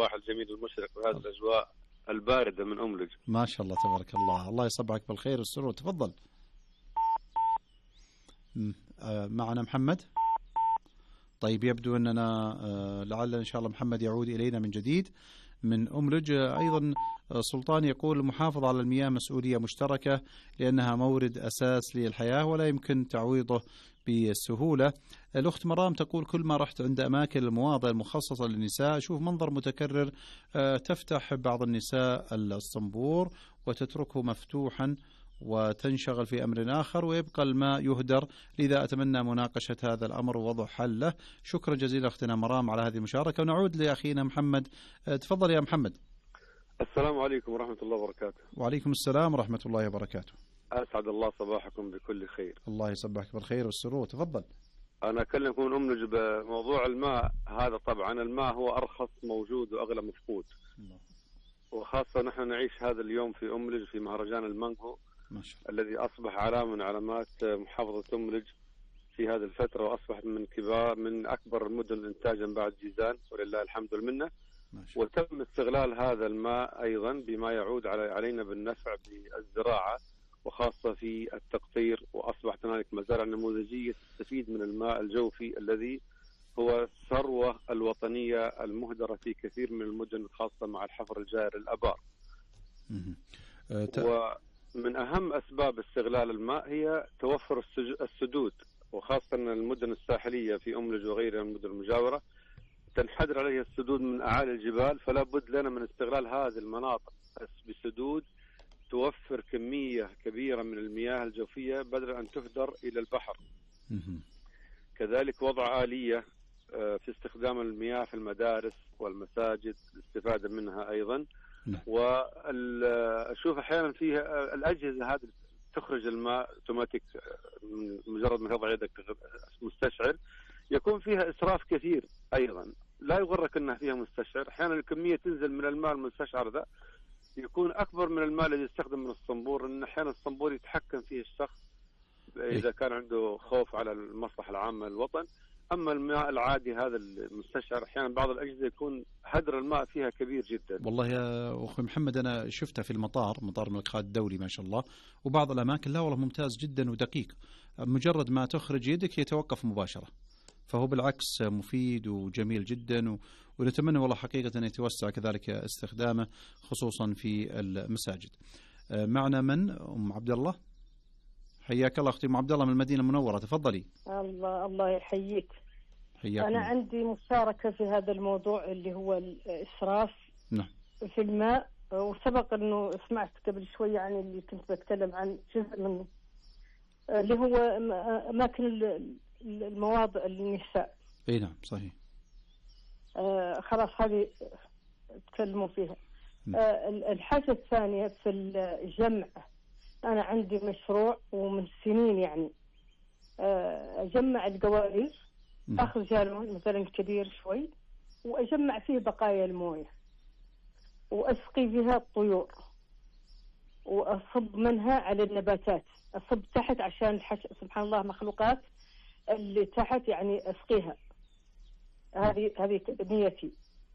الصباح الجميل المشرق وهذه الأجواء الباردة من أملج. ما شاء الله تبارك الله، الله يصبحك بالخير والسرور. تفضل. معنا محمد. طيب يبدو أننا لعل إن شاء الله محمد يعود إلينا من جديد من أملج. أيضا سلطان يقول المحافظة على المياه مسؤولية مشتركة لأنها مورد أساس للحياة ولا يمكن تعويضه بسهولة. الأخت مرام تقول كل ما رحت عند أماكن المواضع المخصصة للنساء أشوف منظر متكرر، تفتح بعض النساء الصنبور وتتركه مفتوحا وتنشغل في أمر آخر ويبقى الماء يهدر، لذا أتمنى مناقشة هذا الأمر ووضع حل له. شكرا جزيلا أختنا مرام على هذه المشاركة، ونعود لأخينا محمد. تفضل يا محمد. السلام عليكم ورحمة الله وبركاته. وعليكم السلام ورحمة الله وبركاته. أسعد الله صباحكم بكل خير. الله يصبحك بالخير والسرور. تفضل. أنا أكلمكم من أملج بموضوع الماء هذا. طبعا الماء هو أرخص موجود وأغلى مفقود، وخاصة نحن نعيش هذا اليوم في أملج في مهرجان المانجو الذي أصبح علامة من علامات محافظة أملج في هذه الفترة، وأصبحت من أكبر المدن إنتاجا بعد جيزان ولله الحمد والمنة. وتم استغلال هذا الماء أيضا بما يعود علينا بالنفع بالزراعة وخاصة في التقطير، وأصبحت هنالك مزارع نموذجية تستفيد من الماء الجوفي الذي هو الثروة الوطنية المهدرة في كثير من المدن خاصة مع الحفر الجائر الآبار. ومن أهم أسباب استغلال الماء هي توفر السدود، وخاصة المدن الساحلية في أملج وغيرها من المدن المجاورة تنحدر عليها السدود من أعالي الجبال، فلا بد لنا من استغلال هذه المناطق بسدود توفر كمية كبيرة من المياه الجوفية بدل أن تهدر إلى البحر. كذلك وضع آلية في استخدام المياه في المدارس والمساجد الاستفادة منها أيضا. وأشوف أحيانا فيها الأجهزة هذه تخرج الماء اوتوماتيك، مجرد ما تضع يدك مستشعر، يكون فيها إسراف كثير أيضا. لا يغرك أنها فيها مستشعر، أحيانا الكمية تنزل من الماء المستشعر ذا يكون أكبر من الماء الذي يستخدم من الصنبور، لأن أحيانا الصنبور يتحكم فيه الشخص إذا كان عنده خوف على المصلحة العامة للوطن. أما الماء العادي هذا المستشعر أحيانا بعض الأجهزة يكون هدر الماء فيها كبير جدا. والله يا أخي محمد أنا شفتها في مطار الملك خالد الدولي ما شاء الله، وبعض الأماكن لا والله ممتاز جدا ودقيق، مجرد ما تخرج يدك يتوقف مباشرة، فهو بالعكس مفيد وجميل جدا، ونتمنى والله حقيقة أن يتوسع كذلك استخدامه خصوصا في المساجد. معنا من أم عبد الله. حياك الله أختي أم عبد الله من المدينة المنورة. تفضلي. الله يحييك. أنا عندي مشاركة في هذا الموضوع اللي هو الإسراف في الماء، وسبق أنه سمعت قبل شوية عن اللي كنت بتكلم عن جزء منه اللي هو أماكن المواضع للنساء. اي نعم صحيح. خلاص هذه تكلموا فيها. الحاجة الثانية في الجمع، أنا عندي مشروع ومن سنين يعني أجمع القوارير، أخذ جالون مثلا كبير شوي وأجمع فيه بقايا الموية وأسقي فيها الطيور وأصب منها على النباتات، أصب تحت عشان سبحان الله مخلوقات اللي تحت يعني أسقيها. هذه نيتي.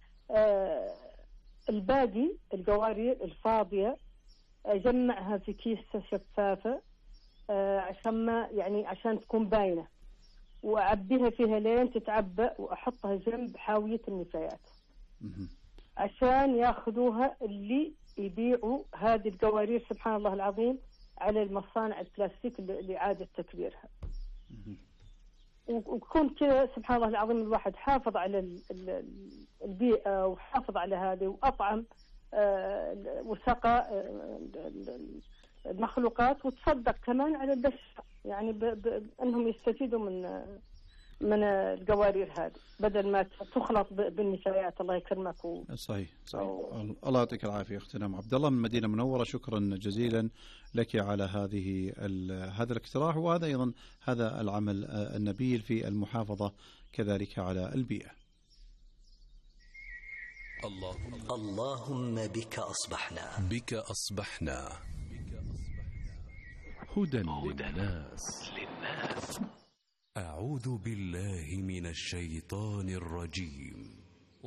الباقي القوارير الفاضية أجمعها في كيسة شفافة عشان ما يعني عشان تكون باينة، وأعبيها فيها لين تتعبى وأحطها جنب حاوية النفايات عشان ياخذوها اللي يبيعوا هذه القوارير سبحان الله العظيم على المصانع البلاستيك لإعادة تكبيرها. ويكون كذا سبحان الله العظيم الواحد حافظ على البيئة وحافظ على هذه وأطعم وسقى المخلوقات، وتصدق كمان على البشر يعني أنهم يستفيدوا من القوارير هذه بدل ما تخلط بالنفايات. الله يكرمك. صحيح. الله يعطيك العافية أختنا أم عبد الله من المدينة المنورة. شكرا جزيلا لك على هذا الاقتراح، وهذا أيضا هذا العمل النبيل في المحافظة كذلك على البيئة. اللهم بك أصبحنا هدى للناس. أعوذ بالله من الشيطان الرجيم.